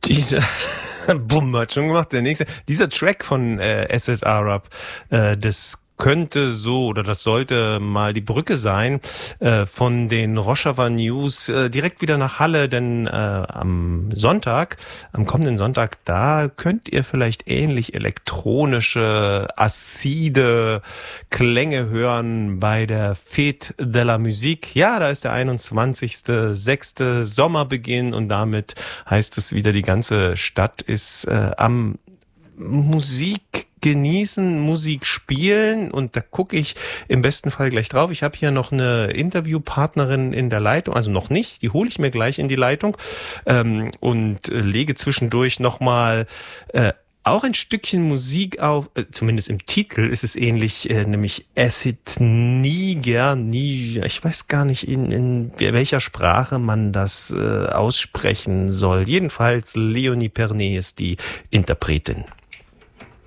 Dieser Bumm hat schon gemacht. Der nächste, dieser Track von Acid Arab, das könnte so oder das sollte mal die Brücke sein von den Rojava News direkt wieder nach Halle, denn am kommenden Sonntag, da könnt ihr vielleicht ähnlich elektronische, acide Klänge hören bei der Fête de la Musique. Ja, da ist der 21.06. Sommerbeginn und damit heißt es wieder, die ganze Stadt ist am Musik genießen, Musik spielen und da gucke ich im besten Fall gleich drauf. Ich habe hier noch eine Interviewpartnerin in der Leitung, also noch nicht, die hole ich mir gleich in die Leitung und lege zwischendurch nochmal auch ein Stückchen Musik auf, zumindest im Titel ist es ähnlich, nämlich Acid Niger, ich weiß gar nicht, in welcher Sprache man das aussprechen soll. Jedenfalls Leonie Pernet ist die Interpretin.